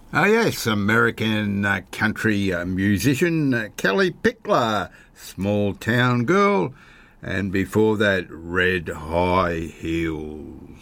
Oh, yes, American country musician Kelly Pickler, Small Town Girl, and before that, Red High Heels.